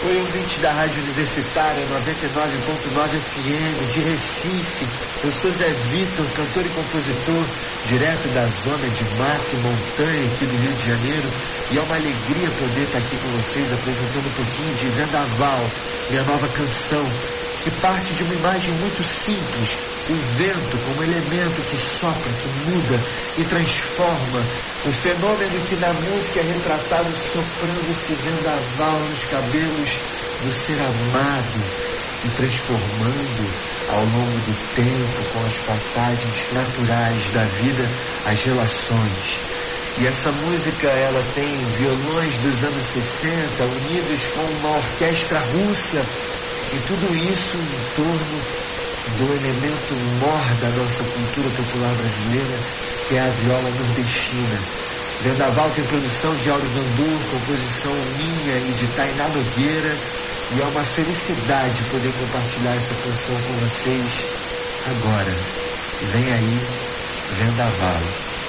Oi, ouvinte da Rádio Universitária 99.9 FM de Recife. Eu sou Zé Vitor, cantor e compositor, direto da zona de mato e montanha aqui do Rio de Janeiro. E é uma alegria poder estar aqui com vocês apresentando um pouquinho de Vendaval, minha nova canção, que parte de uma imagem muito simples, o vento como elemento que sopra, que muda e transforma, o fenômeno que na música é retratado soprando esse vendaval nos cabelos do ser amado e transformando ao longo do tempo, com as passagens naturais da vida, as relações. E essa música, ela tem violões dos anos 60 unidos com uma orquestra russa, e tudo isso em torno do elemento mor da nossa cultura popular brasileira, que é a viola nordestina. Vendaval tem produção de Auro Gandur, composição minha e de Tainá Nogueira, e é uma felicidade poder compartilhar essa canção com vocês agora. Vem aí, Vendaval.